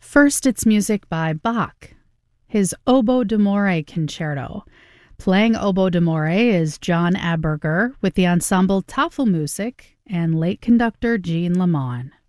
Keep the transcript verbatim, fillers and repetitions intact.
First, it's music by Bach, his Oboe d'Amore Concerto. Playing Oboe d'Amore is John Aberger with the ensemble Tafelmusik and late conductor Jean Lamont.